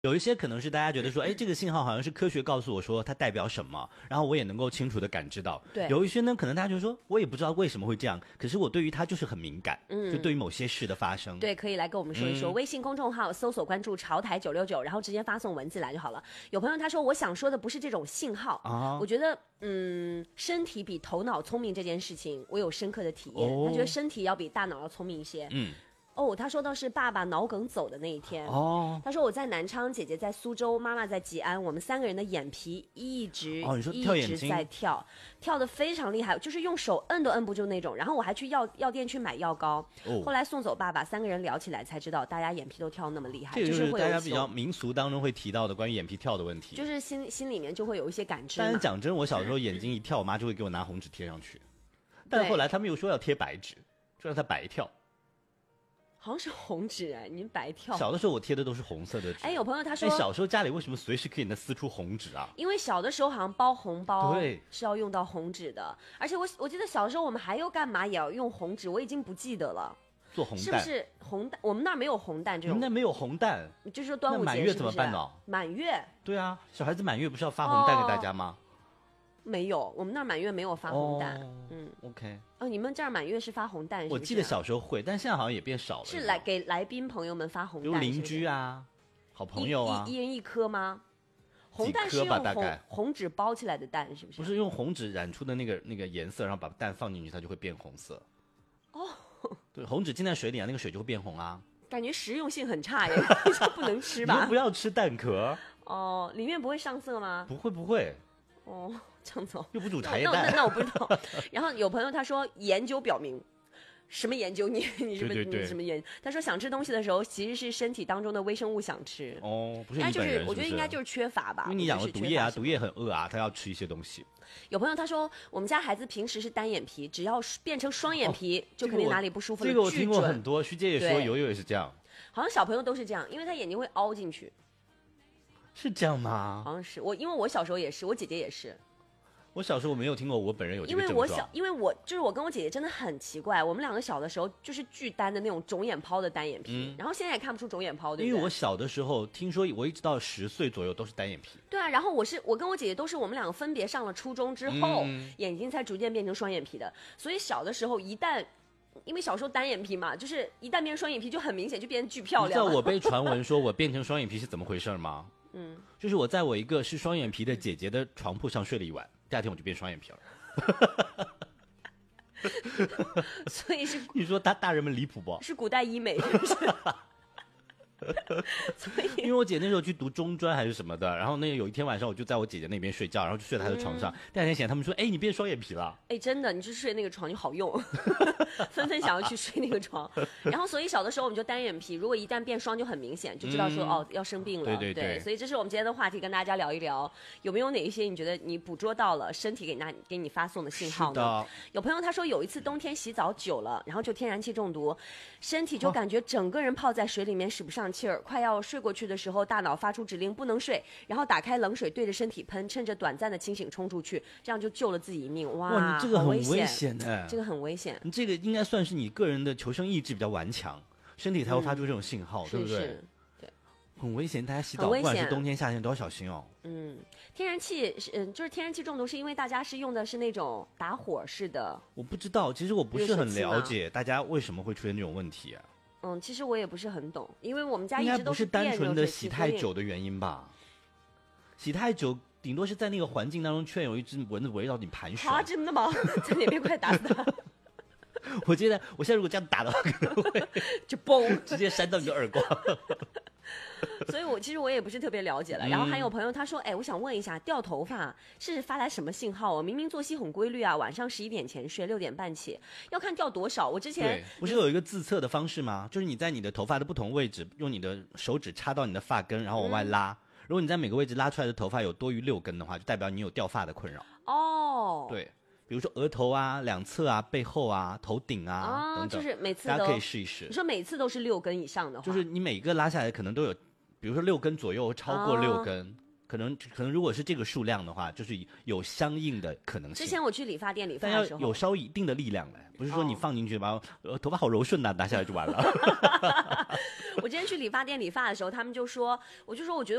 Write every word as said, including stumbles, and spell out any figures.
有一些可能是大家觉得说，哎，这个信号好像是科学告诉我说它代表什么，然后我也能够清楚的感知到。 对， 有一些呢，可能大家就说，我也不知道为什么会这样，可是我对于它就是很敏感， 嗯， 就对于某些事的发生。 对，可以来跟我们说一说， 嗯、 微信公众号搜索关注潮台九六九，然后直接发送文字来就好了。有朋友他说，我想说的不是这种信号啊，我觉得，嗯，身体比头脑聪明这件事情，我有深刻的体验。哦、他觉得身体要比大脑要聪明一些。嗯。哦，他说到是爸爸脑梗走的那一天。哦，他说我在南昌，姐姐在苏州，妈妈在吉安，我们三个人的眼皮一直、 哦、你说跳眼睛一直在跳，跳得非常厉害，就是用手摁都摁不住那种。然后我还去药药店去买药膏。哦，后来送走爸爸，三个人聊起来才知道，大家眼皮都跳那么厉害， 这个就是会大家比较民俗当中会提到的关于眼皮跳的问题， 就是心心里面就会有一些感知。 但是讲真，我小时候眼睛一跳，我妈就会给我拿红纸贴上去，但后来他们又说要贴白纸，就让它白跳。 好像是红纸哎，您白跳。 小的时候我贴的都是红色的纸。 哎，有朋友他说， 哎，小时候家里为什么随时可以能撕出红纸啊？ 因为小的时候好像包红包对是要用到红纸的，而且我我记得小时候我们还要干嘛也要用红纸，我已经不记得了。 做红蛋是不是红蛋？我们那儿没有红蛋这种。 你们那没有红蛋， 就是说端午节满月怎么办呢？ 满月。 对啊，小孩子满月不是要发红蛋给大家吗？ 哦没有，我们那儿满月没有发红蛋。 哦、嗯 ，OK。 哦，你们这儿满月是发红蛋是不是？ 我记得小时候会，但现在好像也变少了。 是来给来宾朋友们发红蛋， 比如邻居啊、是是好朋友啊， 一, 一, 一人一颗吗？红蛋是用红红纸包起来的蛋，是不是？ 不是用红纸染出的那个那个颜色，然后把蛋放进去，它就会变红色。哦，对，红纸浸在水里啊，那个水就会变红啊。感觉实用性很差耶，不能吃吧？ 你不要吃蛋壳。 哦，里面不会上色吗？ 不会不会。 哦，这样子哦， 又不煮茶叶蛋， 那那那我不知道。然后有朋友他说，研究表明，什么研究？你你什么对对对你什么研？他说想吃东西的时候，其实是身体当中的微生物想吃。 哦，不是你本人是不是？ 我觉得应该就是缺乏吧。 因为你养了毒液啊，毒液很饿啊，他要吃一些东西。 有朋友他说，我们家孩子平时是单眼皮，只要变成双眼皮，哦、就肯定哪里不舒服了。 这个我听过很多，徐姐也说，友友也是这样。 好像小朋友都是这样，因为他眼睛会凹进去。 是这样吗？ 好像是我，因为我小时候也是，我姐姐也是。 我小时候我没有听过我本人有这个症状。 因为我小，因为我就是我跟我姐姐真的很奇怪，我们两个小的时候就是巨单的那种肿眼泡的单眼皮，嗯、然后现在也看不出肿眼泡，对不对？ 因为我小的时候听说，我一直到十岁左右都是单眼皮。 对啊，然后我是我跟我姐姐都是我们两个分别上了初中之后，嗯、眼睛才逐渐变成双眼皮的。所以小的时候一旦，因为小时候单眼皮嘛，就是一旦变成双眼皮就很明显，就变得巨漂亮。 你知道我被传闻说我变成双眼皮是怎么回事吗？ 嗯， 就是我在我一个是双眼皮的姐姐的床铺上睡了一晚。第二天我就变双眼皮了， 所以是你说大大人们离谱不？ 是古代医美是不是？ 所以因为我姐那时候去读中专还是什么的，然后那有一天晚上我就在我姐姐那边睡觉，然后就睡在她的床上。嗯、第二天醒来，他们说：“哎，你变双眼皮了。” 哎，真的，你就睡那个床就好用，纷纷想要去睡那个床。然后所以小的时候我们就单眼皮，如果一旦变双就很明显，就知道说、嗯、哦要生病了。 对对 对, 对，所以这是我们今天的话题，跟大家聊一聊，有没有哪一些你觉得你捕捉到了身体给那给你发送的信号呢？有朋友他说有一次冬天洗澡久了，然后就天然气中毒，身体就感觉整个人泡在水里面使不上气儿，快要睡过去的时候，大脑发出指令不能睡，然后打开冷水对着身体喷，趁着短暂的清醒冲出去，这样就救了自己一命。 哇, 哇你这个很危险哎， 这个很危险。 你这个应该算是你个人的求生意志比较顽强，身体才会发出这种信号、 嗯、 对不对？ 是是对， 很危险，大家洗澡不管是冬天夏天都要小心哦。 嗯，天然气是嗯，就是天然气中毒是因为大家是用的是那种打火式的。 我不知道，其实我不是很了解大家为什么会出现这种问题、啊。 嗯，其实我也不是很懂，因为我们家一直都是单纯的洗太久的原因吧？洗太久，顶多是在那个环境当中，却有一只蚊子围绕你盘旋。 啊，真的吗？在那边快打死他！ 我觉得，我现在如果这样打的话，可能会就嘣， 直接扇到你的耳光。 所以我其实我也不是特别了解了。然后还有朋友他说，哎，我想问一下，掉头发是发来什么信号？我明明作息很规律啊，晚上十一点前睡，六点半起，要看掉多少。我之前对，不是有一个自测的方式吗？就是你在你的头发的不同位置，用你的手指插到你的发根，然后往外拉。嗯、如果你在每个位置拉出来的头发有多于六根的话，就代表你有掉发的困扰。 哦， 对。比如说额头啊、两侧啊、背后啊、头顶啊、 啊等等， 就是每次都大家可以试一试。 你说每次都是六根以上的话， 就是你每个拉下来可能都有，比如说六根左右超过六根， 啊、 可能可能如果是这个数量的话，就是有相应的可能性。 之前我去理发店理发但的时候， 要有稍一定的力量嘞，不是说你放进去把、哦、呃头发好柔顺呐、啊，拿下来就完了。 我之前去理发店理发的时候，他们就说，我就说我觉得。